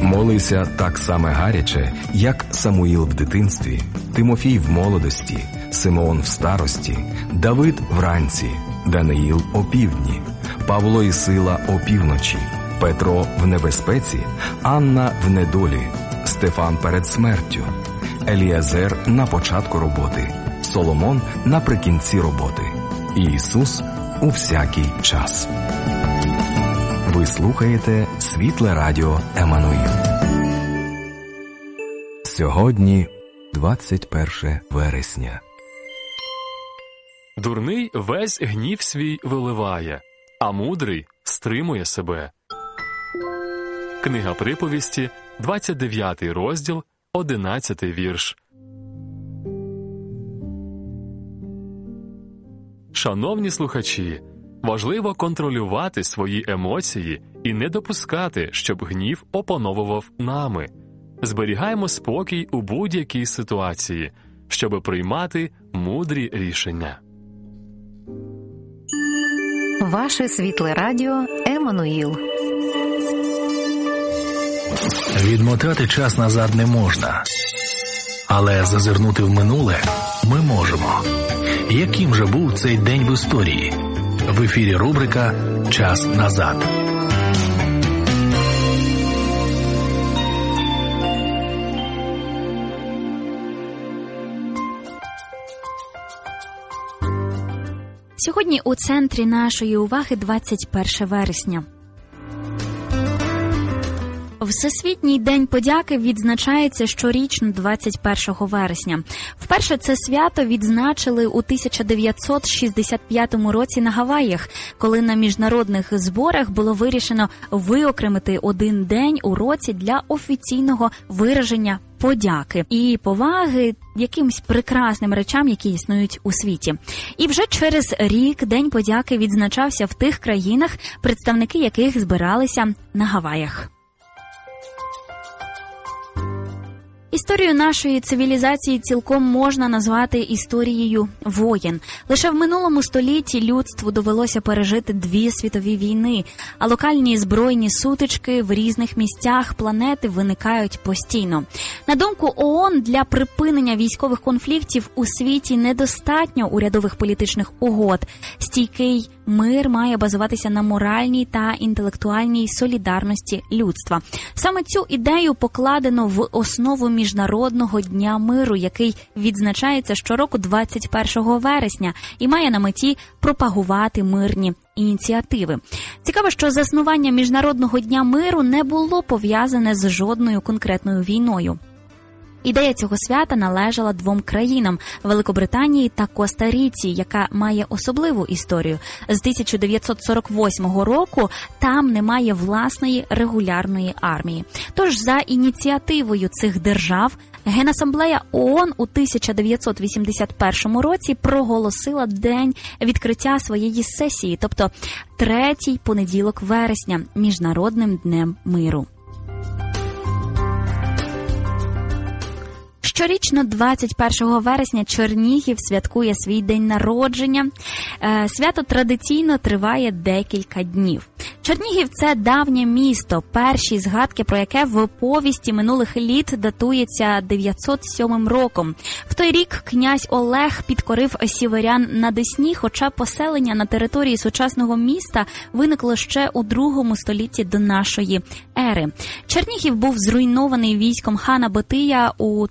Молися так само гаряче, як Самуїл в дитинстві, Тимофій в молодості, Симеон в старості, Давид вранці, Даниїл опівдні, Павло і Сила опівночі, Петро в небезпеці, Анна в недолі, Стефан перед смертю, Еліазер на початку роботи, Соломон наприкінці роботи, і Ісус у всякий час. Ви слухаєте Світле Радіо Еммануїл. Сьогодні 21 вересня. Дурний весь гнів свій виливає, а мудрий стримує себе. Книга Приповісті, 29 розділ, 11 вірш. Шановні слухачі, важливо контролювати свої емоції і не допускати, щоб гнів опановував нами. Зберігаємо спокій у будь-якій ситуації, щоб приймати мудрі рішення. Ваше Світле Радіо Еммануїл. Відмотати час назад не можна, але зазирнути в минуле ми можемо. Яким же був цей день в історії? В ефірі рубрика «Час назад». Сьогодні у центрі нашої уваги 21 вересня. Всесвітній день подяки відзначається щорічно 21 вересня. Вперше це свято відзначили у 1965 році на Гаваях, коли на міжнародних зборах було вирішено виокремити один день у році для офіційного вираження подяки і поваги якимсь прекрасним речам, які існують у світі. І вже через рік День подяки відзначався в тих країнах, представники яких збиралися на Гаваях. Історію нашої цивілізації цілком можна назвати історією воєн. Лише в минулому столітті людству довелося пережити 2 світові війни, а локальні збройні сутички в різних місцях планети виникають постійно. На думку ООН, для припинення військових конфліктів у світі недостатньо урядових політичних угод. Стійкий мир має базуватися на моральній та інтелектуальній солідарності людства. Саме цю ідею покладено в основу Міжнародного дня миру, який відзначається щороку 21 вересня і має на меті пропагувати мирні ініціативи. Цікаво, що заснування Міжнародного дня миру не було пов'язане з жодною конкретною війною. Ідея цього свята належала 2 країнам – Великобританії та Коста-Ріці, яка має особливу історію. З 1948 року там немає власної регулярної армії. Тож за ініціативою цих держав Генасамблея ООН у 1981 році проголосила день відкриття своєї сесії, тобто 3-й понеділок вересня, Міжнародним днем миру. Щорічно 21 вересня Чернігів святкує свій день народження. Свято традиційно триває декілька днів. Чернігів – це давнє місто, перші згадки про яке в повісті минулих літ датується 907 роком. В той рік князь Олег підкорив сіверян на Десні, хоча поселення на території сучасного міста виникло ще у 2 столітті до нашої ери. Чернігів був зруйнований військом хана Батия у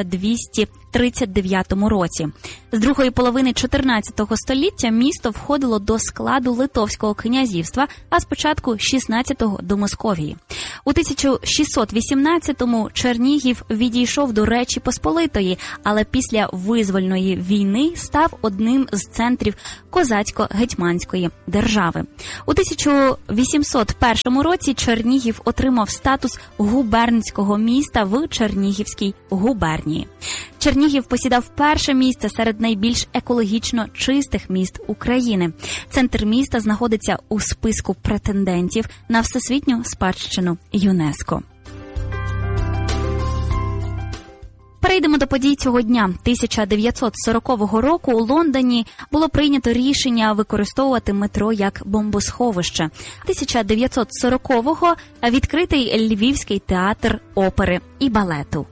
1239 році. З другої половини 14 століття місто входило до складу Литовського князівства, а з початку 16-го до Московії. У 1618-му Чернігів відійшов до Речі Посполитої, але після визвольної війни став одним з центрів козацько-гетьманської держави. У 1801 році Чернігів отримав статус губернського міста в Чернігівській губернії. Чернігів посідав перше місце серед найбільш екологічно чистих міст України. Центр міста знаходиться у списку претендентів на всесвітню спадщину ЮНЕСКО. Перейдемо до подій цього дня. 1940 року у Лондоні було прийнято рішення використовувати метро як бомбосховище. 1940-го відкритий Львівський театр опери і балету.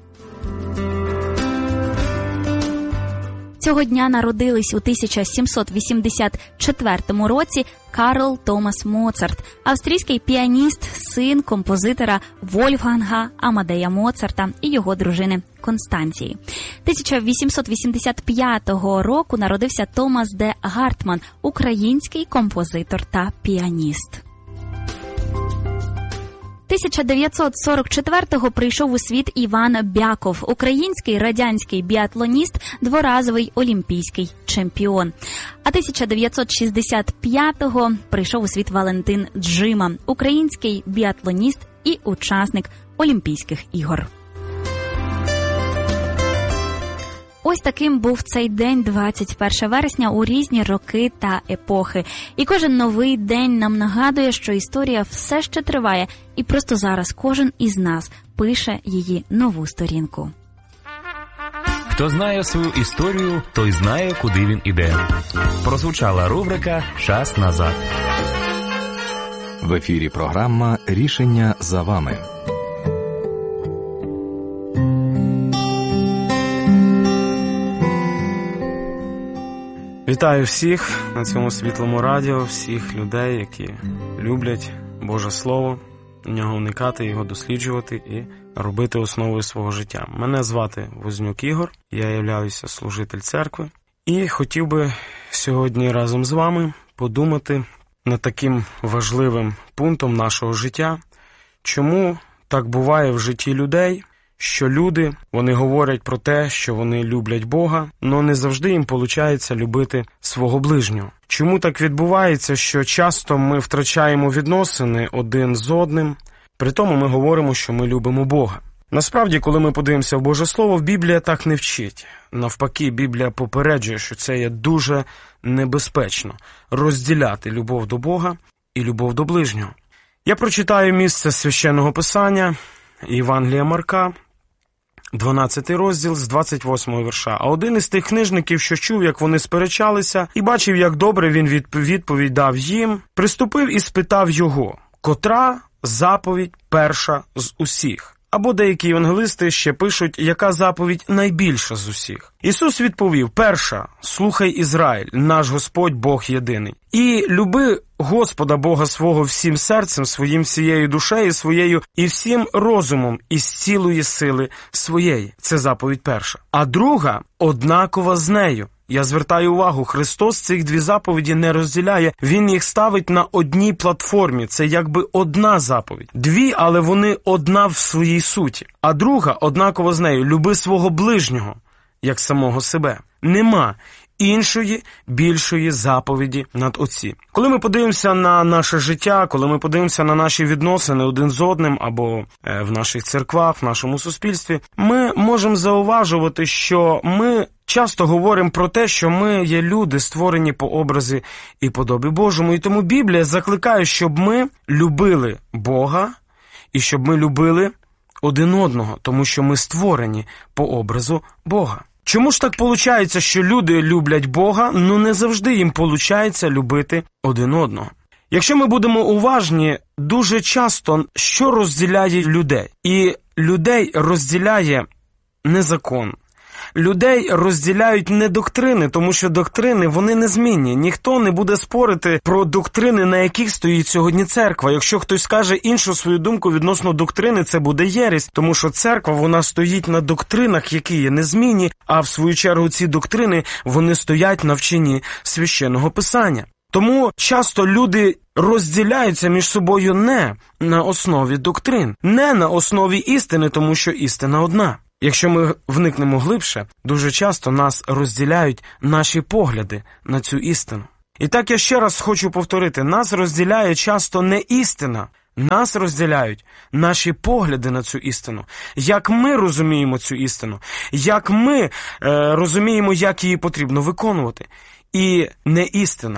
Цього дня народились у 1784 році Карл Томас Моцарт, австрійський піаніст, син композитора Вольфганга Амадея Моцарта і його дружини Констанції. 1885 року народився Томас де Гартман, український композитор та піаніст. 1944-го прийшов у світ Іван Бяков, український радянський біатлоніст, дворазовий олімпійський чемпіон. А 1965-го прийшов у світ Валентин Джима, український біатлоніст і учасник Олімпійських ігор. Ось таким був цей день, 21 вересня, у різні роки та епохи. І кожен новий день нам нагадує, що історія все ще триває, і просто зараз кожен із нас пише її нову сторінку. Хто знає свою історію, той знає, куди він іде. Прозвучала рубрика «Час назад». В ефірі програма «Рішення за вами». Вітаю всіх на цьому світлому радіо, всіх людей, які люблять Боже Слово, в нього вникати, його досліджувати і робити основою свого життя. Мене звати Вознюк Ігор, я являюся служитель церкви. І хотів би сьогодні разом з вами подумати над таким важливим пунктом нашого життя, чому так буває в житті людей, що люди, вони говорять про те, що вони люблять Бога, але не завжди їм виходить любити свого ближнього. Чому так відбувається, що часто ми втрачаємо відносини один з одним, при тому ми говоримо, що ми любимо Бога. Насправді, коли ми подивимося в Боже Слово, Біблія так не вчить. Навпаки, Біблія попереджує, що це є дуже небезпечно – розділяти любов до Бога і любов до ближнього. Я прочитаю місце Священного Писання, Євангелія Марка, 12 розділ з 28 вірша. А один із тих книжників, що чув, як вони сперечалися, і бачив, як добре він відповідь дав їм, приступив і спитав його, котра заповідь перша з усіх? Або деякі євангелисти ще пишуть, яка заповідь найбільша з усіх. Ісус відповів, перша, слухай Ізраїль, наш Господь Бог єдиний. І люби Господа Бога свого всім серцем своїм, всією душею своєю і всім розумом із цілої сили своєї. Це заповідь перша. А друга однакова з нею. Я звертаю увагу, Христос цих дві заповіді не розділяє, Він їх ставить на одній платформі, це якби одна заповідь. Дві, але вони одна в своїй суті. А друга, однаково з нею, люби свого ближнього, як самого себе. Нема іншої, більшої заповіді над оці. Коли ми подивимося на наше життя, коли ми подивимося на наші відносини один з одним, або в наших церквах, в нашому суспільстві, ми можемо зауважувати, що ми часто говоримо про те, що ми є люди, створені по образі і подобі Божому. І тому Біблія закликає, щоб ми любили Бога і щоб ми любили один одного, тому що ми створені по образу Бога. Чому ж так виходить, що люди люблять Бога, но не завжди їм виходить любити один одного? Якщо ми будемо уважні, дуже часто що розділяє людей? І людей розділяє не закон. Людей розділяють не доктрини, тому що доктрини, вони незмінні. Ніхто не буде спорити про доктрини, на яких стоїть сьогодні церква. Якщо хтось скаже іншу свою думку відносно доктрини, це буде єресь, тому що церква, вона стоїть на доктринах, які є незмінні, а в свою чергу ці доктрини, вони стоять на вченні Священного Писання. Тому часто люди розділяються між собою не на основі доктрин, не на основі істини, тому що істина одна. Якщо ми вникнемо глибше, дуже часто нас розділяють наші погляди на цю істину. І так я ще раз хочу повторити, нас розділяє часто не істина, нас розділяють наші погляди на цю істину. Як ми розуміємо цю істину, як ми розуміємо, як її потрібно виконувати. І не істина,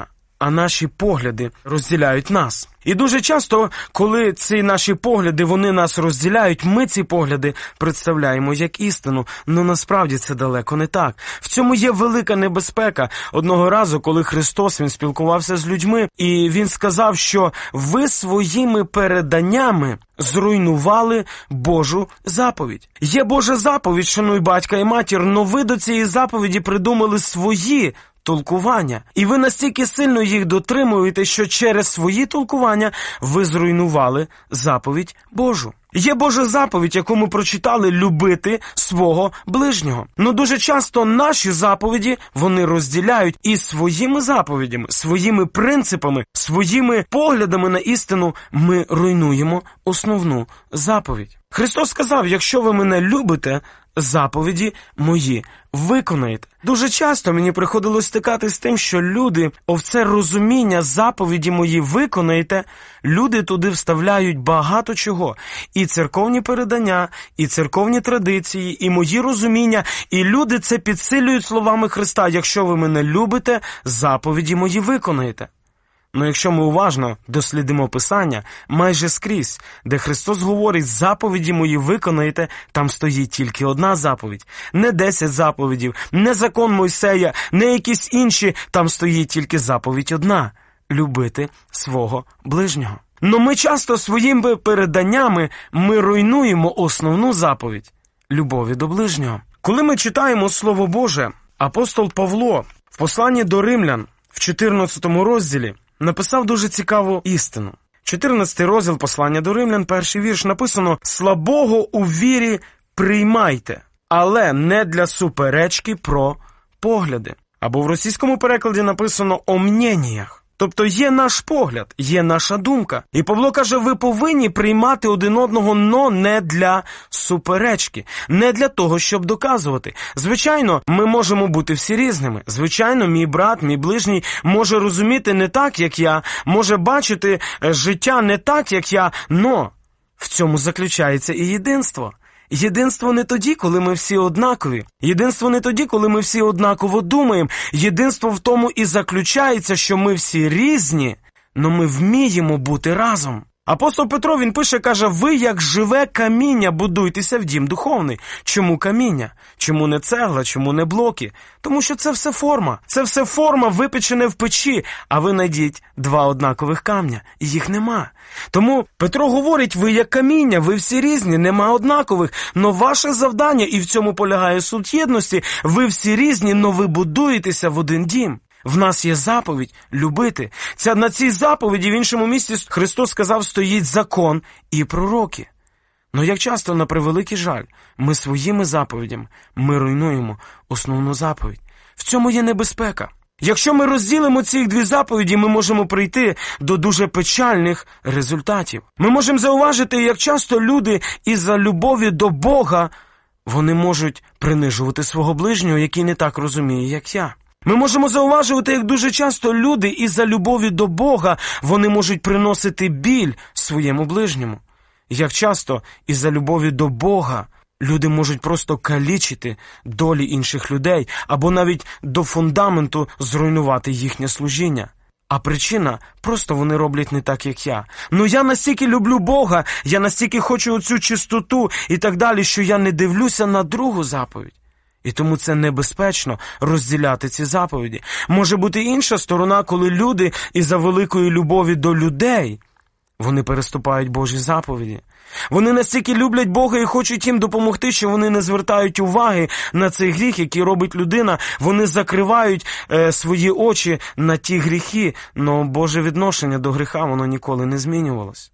а наші погляди розділяють нас. І дуже часто, коли ці наші погляди, вони нас розділяють, ми ці погляди представляємо як істину. Но насправді це далеко не так. В цьому є велика небезпека. Одного разу, коли Христос, Він спілкувався з людьми, і Він сказав, що ви своїми переданнями зруйнували Божу заповідь. Є Божа заповідь, шануй батька і матір, но ви до цієї заповіді придумали свої толкування. І ви настільки сильно їх дотримуєте, що через свої толкування ви зруйнували заповідь Божу. Є Божа заповідь, яку ми прочитали, любити свого ближнього. Но дуже часто наші заповіді, вони розділяють, і своїми заповідями, своїми принципами, своїми поглядами на істину ми руйнуємо основну заповідь. Христос сказав, якщо ви мене любите, заповіді мої виконаєте. Дуже часто мені приходилось стикатись з тим, що люди, це розуміння заповіді мої виконаєте, люди туди вставляють багато чого. І церковні передання, і церковні традиції, і мої розуміння, і люди це підсилюють словами Христа, якщо ви мене любите, заповіді мої виконаєте. Но якщо ми уважно дослідимо Писання, майже скрізь, де Христос говорить, заповіді мої виконаєте, там стоїть тільки одна заповідь. Не 10 заповідів, не закон Мойсея, не якісь інші, там стоїть тільки заповідь одна – любити свого ближнього. Но ми часто своїми переданнями ми руйнуємо основну заповідь – любові до ближнього. Коли ми читаємо Слово Боже, апостол Павло в посланні до Римлян в 14 розділі написав дуже цікаву істину. 14 розділ послання до Римлян, перший вірш, написано «Слабого у вірі приймайте, але не для суперечки про погляди». Або в російському перекладі написано «о мненнях». Тобто є наш погляд, є наша думка. І Павло каже, ви повинні приймати один одного, но не для суперечки, не для того, щоб доказувати. Звичайно, ми можемо бути всі різними. Звичайно, мій брат, мій ближній може розуміти не так, як я, може бачити життя не так, як я, но в цьому заключається і єдинство. Єдинство не тоді, коли ми всі однакові. Єдинство не тоді, коли ми всі однаково думаємо. Єдинство в тому і заключається, що ми всі різні, но ми вміємо бути разом. Апостол Петро, він пише, каже, ви як живе каміння будуйтеся в дім духовний. Чому каміння? Чому не цегла? Чому не блоки? Тому що це все форма. Це все форма, випечене в печі, а ви знайдіть 2 однакових камня, і їх нема. Тому Петро говорить, ви як каміння, ви всі різні, нема однакових, но ваше завдання, і в цьому полягає суть єдності, ви всі різні, но ви будуєтеся в один дім. В нас є заповідь любити. На цій заповіді в іншому місці Христос сказав, стоїть закон і пророки. Но як часто, на превеликий жаль, ми своїми заповідями, ми руйнуємо основну заповідь. В цьому є небезпека. Якщо ми розділимо ці 2 заповіді, ми можемо прийти до дуже печальних результатів. Ми можемо зауважити, як часто люди із-за любові до Бога, вони можуть принижувати свого ближнього, який не так розуміє, як я. Ми можемо зауважувати, як дуже часто люди із-за любові до Бога, вони можуть приносити біль своєму ближньому. Як часто із-за любові до Бога люди можуть просто калічити долі інших людей, або навіть до фундаменту зруйнувати їхнє служіння. А причина – просто вони роблять не так, як я. Ну я настільки люблю Бога, я настільки хочу оцю чистоту і так далі, що я не дивлюся на другу заповідь. І тому це небезпечно розділяти ці заповіді. Може бути інша сторона, коли люди із-за великої любові до людей, вони переступають Божі заповіді. Вони настільки люблять Бога і хочуть їм допомогти, що вони не звертають уваги на цей гріх, який робить людина. Вони закривають свої очі на ті гріхи, но Боже відношення до гріха, воно ніколи не змінювалось.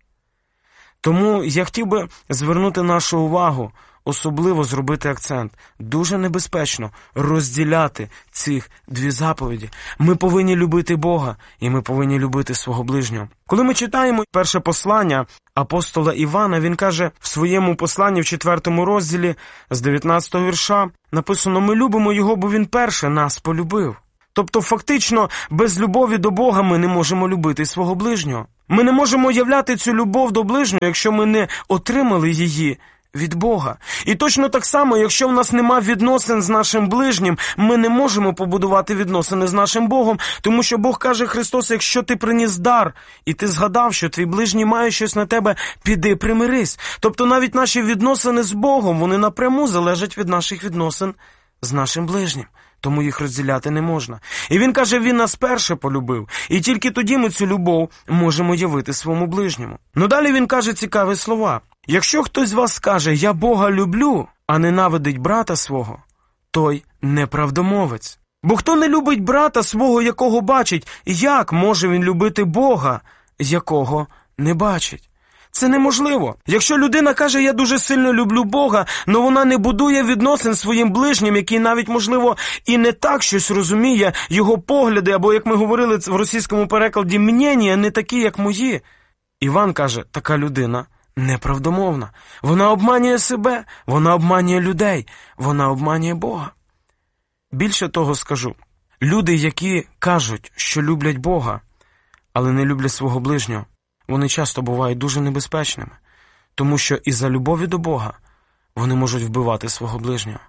Тому я хотів би звернути нашу увагу, особливо зробити акцент. Дуже небезпечно розділяти цих 2 заповіді. Ми повинні любити Бога, і ми повинні любити свого ближнього. Коли ми читаємо перше послання апостола Івана, він каже в своєму посланні в 4 розділі з 19 вірша, написано, ми любимо його, бо він перше нас полюбив. Тобто, фактично, без любові до Бога ми не можемо любити свого ближнього. Ми не можемо являти цю любов до ближнього, якщо ми не отримали її від Бога. І точно так само, якщо в нас нема відносин з нашим ближнім, ми не можемо побудувати відносини з нашим Богом, тому що Бог каже, Христос, якщо ти приніс дар, і ти згадав, що твій ближній має щось на тебе, піди примирись. Тобто навіть наші відносини з Богом, вони напряму залежать від наших відносин з нашим ближнім. Тому їх розділяти не можна. І він каже, він нас перше полюбив. І тільки тоді ми цю любов можемо явити своєму ближньому. Ну далі він каже цікаві слова. Якщо хтось з вас скаже, я Бога люблю, а ненавидить брата свого, той неправдомовець. Бо хто не любить брата свого, якого бачить, як може він любити Бога, якого не бачить? Це неможливо. Якщо людина каже, я дуже сильно люблю Бога, но вона не будує відносин з своїм ближнім, який навіть, можливо, і не так щось розуміє, його погляди, або, як ми говорили в російському перекладі, мнення не такі, як мої. Іван каже, така людина неправдомовна. Вона обманює себе, вона обманює людей, вона обманює Бога. Більше того скажу, люди, які кажуть, що люблять Бога, але не люблять свого ближнього, вони часто бувають дуже небезпечними, тому що із-за любові до Бога вони можуть вбивати свого ближнього.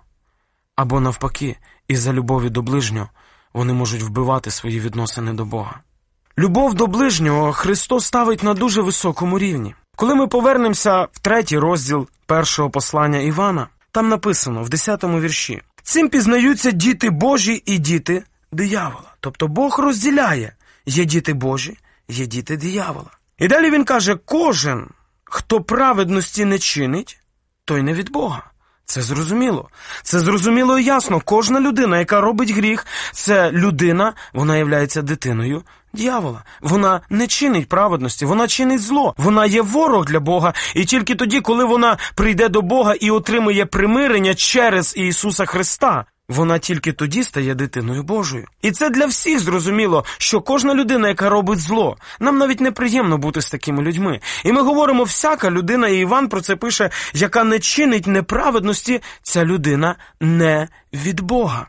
Або навпаки, із-за любові до ближнього вони можуть вбивати свої відносини до Бога. Любов до ближнього Христос ставить на дуже високому рівні. Коли ми повернемося в 3 розділ 1 послання Івана, там написано в 10 вірші: «Цим пізнаються діти Божі і діти диявола». Тобто Бог розділяє, є діти Божі, є діти диявола. І далі він каже, кожен, хто праведності не чинить, той не від Бога. Це зрозуміло. Це зрозуміло і ясно. Кожна людина, яка робить гріх, це людина, вона являється дитиною диявола. Вона не чинить праведності, вона чинить зло. Вона є ворог для Бога. І тільки тоді, коли вона прийде до Бога і отримує примирення через Ісуса Христа, вона тільки тоді стає дитиною Божою. І це для всіх зрозуміло, що кожна людина, яка робить зло, нам навіть неприємно бути з такими людьми. І ми говоримо, всяка людина, і Іван про це пише, яка не чинить неправедності, ця людина не від Бога.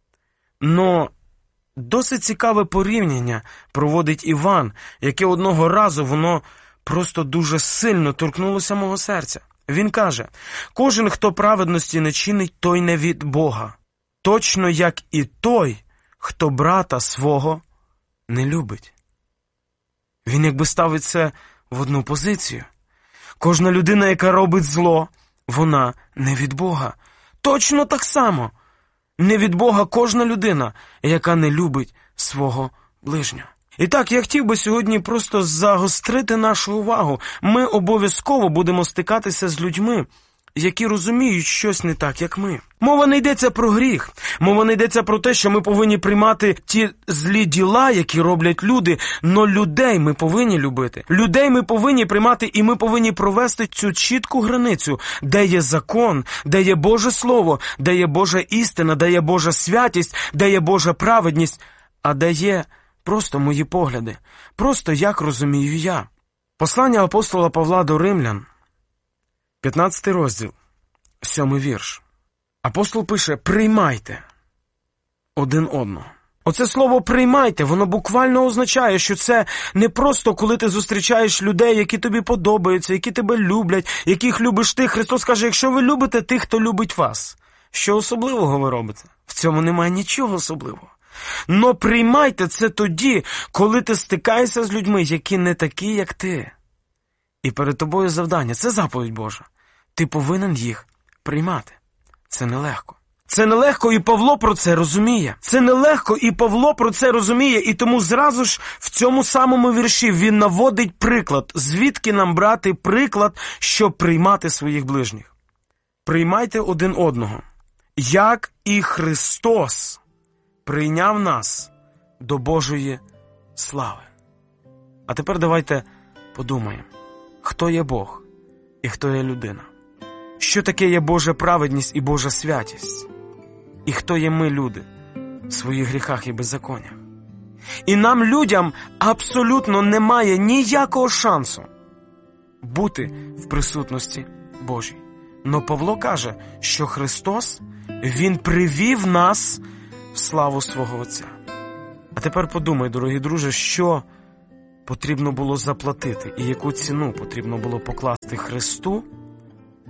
Но досить цікаве порівняння проводить Іван, яке одного разу воно просто дуже сильно торкнулося мого серця. Він каже, кожен, хто праведності не чинить, той не від Бога. Точно як і той, хто брата свого не любить. Він якби ставить це в одну позицію. Кожна людина, яка робить зло, вона не від Бога. Точно так само не від Бога кожна людина, яка не любить свого ближнього. І так, я хотів би сьогодні просто загострити нашу увагу. Ми обов'язково будемо стикатися з людьми, які розуміють щось не так, як ми. Мова не йдеться про гріх. Мова не йдеться про те, що ми повинні приймати ті злі діла, які роблять люди, но людей ми повинні любити. Людей ми повинні приймати, і ми повинні провести цю чітку границю, де є закон, де є Боже Слово, де є Божа істина, де є Божа святість, де є Божа праведність, а де є просто мої погляди, просто як розумію я. Послання апостола Павла до Римлян, 15 розділ, 7 вірш. Апостол пише, приймайте один одного. Оце слово «приймайте», воно буквально означає, що це не просто, коли ти зустрічаєш людей, які тобі подобаються, які тебе люблять, яких любиш ти. Христос каже, якщо ви любите тих, хто любить вас, що особливого ви робите? В цьому немає нічого особливого. Но приймайте це тоді, коли ти стикаєшся з людьми, які не такі, як ти. І перед тобою завдання, це заповідь Божа. Ти повинен їх приймати. Це нелегко. Це нелегко, і Павло про це розуміє. Це нелегко, і Павло про це розуміє, і тому зразу ж в цьому самому вірші він наводить приклад. Звідки нам брати приклад, щоб приймати своїх ближніх? Приймайте один одного, як і Христос прийняв нас до Божої слави. А тепер давайте подумаємо, хто є Бог і хто є людина. Що таке є Божа праведність і Божа святість? І хто є ми, люди, в своїх гріхах і беззаконнях? І нам, людям, абсолютно немає ніякого шансу бути в присутності Божій. Но Павло каже, що Христос, Він привів нас в славу свого Отця. А тепер подумай, дорогі друже, що потрібно було заплатити і яку ціну потрібно було покласти Христу,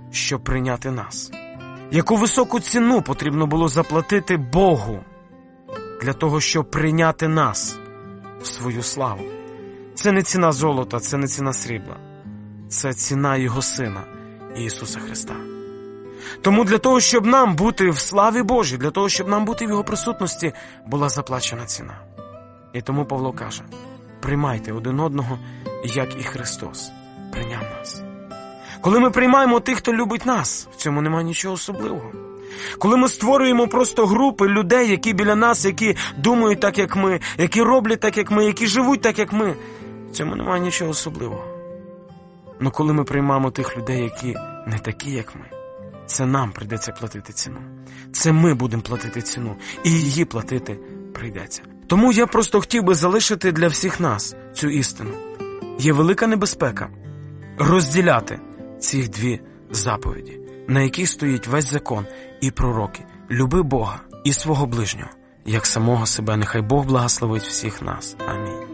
щоб прийняти нас. Яку високу ціну потрібно було заплатити Богу для того, щоб прийняти нас в свою славу. Це не ціна золота, це не ціна срібла. Це ціна Його Сина, Ісуса Христа. Тому для того, щоб нам бути в славі Божій, для того, щоб нам бути в Його присутності, була заплачена ціна. І тому Павло каже: приймайте один одного, як і Христос прийняв нас. Коли ми приймаємо тих, хто любить нас, в цьому немає нічого особливого. Коли ми створюємо просто групи людей, які біля нас, які думають так, як ми, які роблять так, як ми, які живуть так, як ми, в цьому немає нічого особливого. Но коли ми приймаємо тих людей, які не такі, як ми, це нам прийдеться платити ціну. Це ми будемо платити ціну, і її платити прийдеться. Тому я просто хотів би залишити для всіх нас цю істину. Є велика небезпека розділяти ці дві заповіді, на яких стоїть весь закон і пророки. Люби Бога і свого ближнього, як самого себе. Нехай Бог благословить всіх нас. Амінь.